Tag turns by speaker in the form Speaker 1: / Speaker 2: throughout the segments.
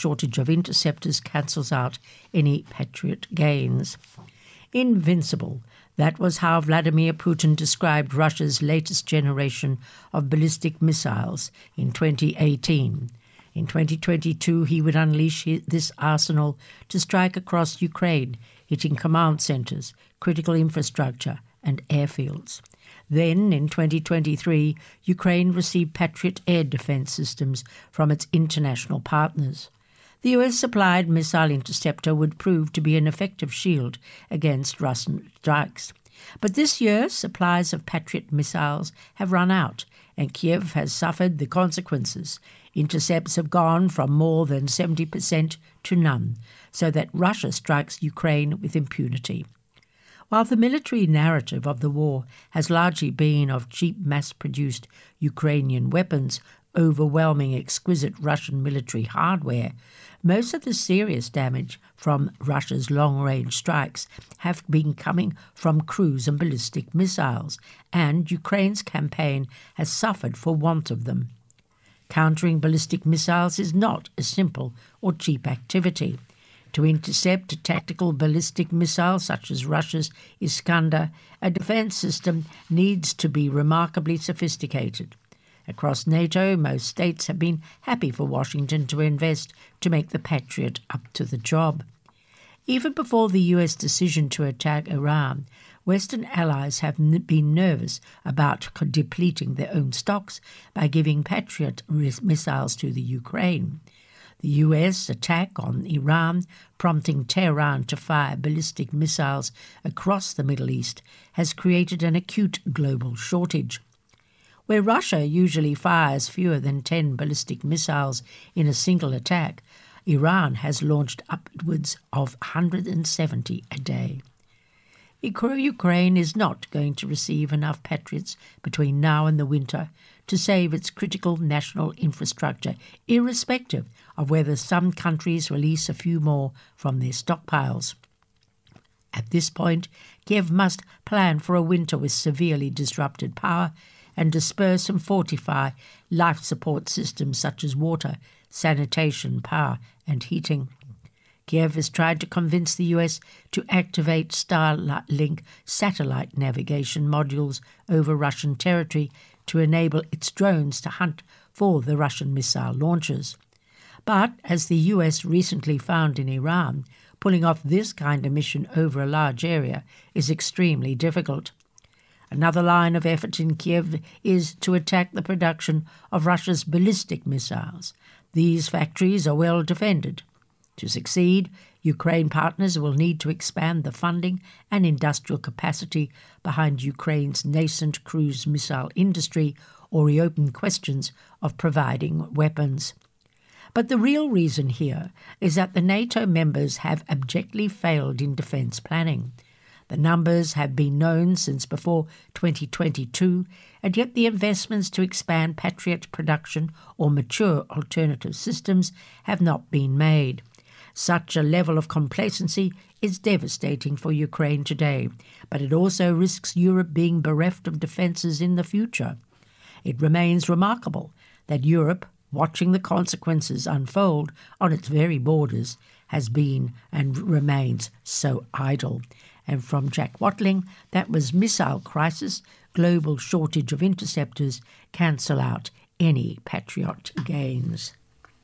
Speaker 1: shortage of interceptors cancels out any Patriot gains. Invincible. That was how Vladimir Putin described Russia's latest generation of ballistic missiles in 2018. In 2022, he would unleash this arsenal to strike across Ukraine, hitting command centres, critical infrastructure and airfields. Then, in 2023, Ukraine received Patriot air defence systems from its international partners. The US-supplied missile interceptor would prove to be an effective shield against Russian strikes. But this year, supplies of Patriot missiles have run out, and Kiev has suffered the consequences. Intercepts have gone from more than 70% to none, so that Russia strikes Ukraine with impunity. While the military narrative of the war has largely been of cheap mass-produced Ukrainian weapons overwhelming exquisite Russian military hardware, most of the serious damage from Russia's long-range strikes have been coming from cruise and ballistic missiles, and Ukraine's campaign has suffered for want of them. Countering ballistic missiles is not a simple or cheap activity. To intercept a tactical ballistic missile such as Russia's Iskander, a defence system needs to be remarkably sophisticated. Across NATO, most states have been happy for Washington to invest to make the Patriot up to the job. Even before the US decision to attack Iran, Western allies have been nervous about depleting their own stocks by giving Patriot missiles to the Ukraine. The US attack on Iran, prompting Tehran to fire ballistic missiles across the Middle East, has created an acute global shortage. Where Russia usually fires fewer than 10 ballistic missiles in a single attack, Iran has launched upwards of 170 a day. Ukraine is not going to receive enough Patriots between now and the winter to save its critical national infrastructure, irrespective of whether some countries release a few more from their stockpiles. At this point, Kiev must plan for a winter with severely disrupted power and disperse and fortify life support systems such as water, sanitation, power and heating. Kiev has tried to convince the US to activate Starlink satellite navigation modules over Russian territory to enable its drones to hunt for the Russian missile launchers. But, as the US recently found in Iran, pulling off this kind of mission over a large area is extremely difficult. Another line of effort in Kiev is to attack the production of Russia's ballistic missiles. These factories are well defended. To succeed, Ukraine partners will need to expand the funding and industrial capacity behind Ukraine's nascent cruise missile industry or reopen questions of providing weapons. But the real reason here is that the NATO members have abjectly failed in defence planning. The numbers have been known since before 2022, and yet the investments to expand Patriot production or mature alternative systems have not been made. Such a level of complacency is devastating for Ukraine today, but it also risks Europe being bereft of defences in the future. It remains remarkable that Europe, watching the consequences unfold on its very borders, has been and remains so idle. And from Jack Watling, that was Missile Crisis, Global Shortage of Interceptors Cancel Out Any Patriot Gains.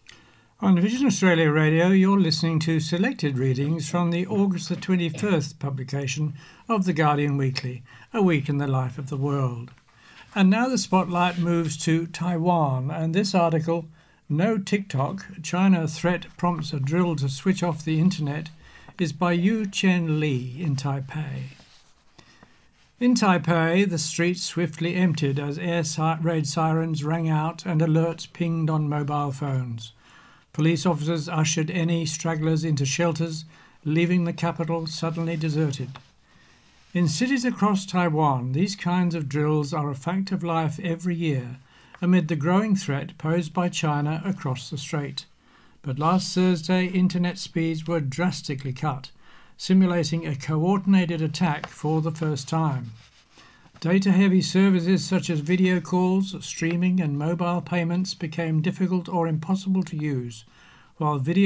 Speaker 2: On Vision Australia Radio, you're listening to selected readings from the August the 21st publication of The Guardian Weekly, A Week in the Life of the World. And now the spotlight moves to Taiwan, and this article, No TikTok, China Threat Prompts a Drill to Switch Off the Internet, is by Yu Chen Li in Taipei. In Taipei, the streets swiftly emptied as air raid sirens rang out and alerts pinged on mobile phones. Police officers ushered any stragglers into shelters, leaving the capital suddenly deserted. In cities across Taiwan, these kinds of drills are a fact of life every year amid the growing threat posed by China across the strait. But last Thursday, internet speeds were drastically cut, simulating a coordinated attack for the first time. Data-heavy services such as video calls, streaming and mobile payments became difficult or impossible to use, while video